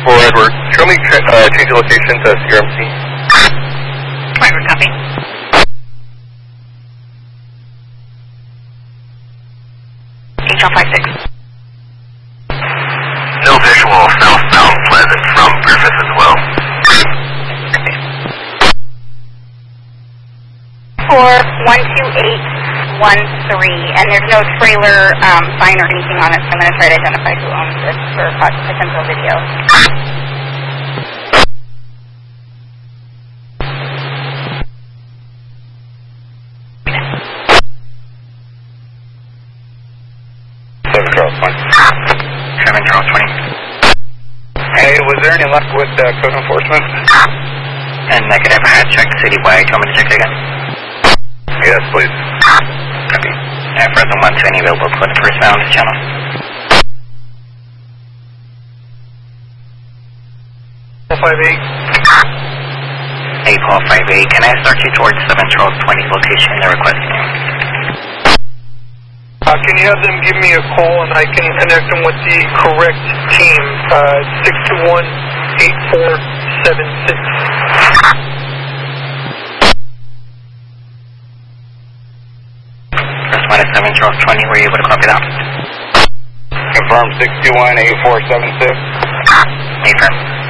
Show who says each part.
Speaker 1: for Edward. Show me change the location to CRMC.
Speaker 2: Edward, copy. HL56.
Speaker 1: No visual southbound Pleasant from Griffith as well.
Speaker 2: For 12813, and there's no trailer sign or anything on it, so I'm going to try to identify who owns this for potential video.
Speaker 1: Charles 20. Hey, was there any luck with code enforcement?
Speaker 3: And negative. I had checked citywide. Do you want me to check it again?
Speaker 1: Yes, please.
Speaker 3: Copy. Frozen 120 available for the first round channel.
Speaker 4: Paul 58.
Speaker 3: Hey, Paul 58. Can I start you towards 7 Charles 20 location they're requesting you?
Speaker 4: Can you have them give me a call and I can connect them with the correct team? 621-8476.
Speaker 3: First one is 7 Charles 20. Were you able to copy that?
Speaker 1: Confirm 621-8476.
Speaker 3: Affirm.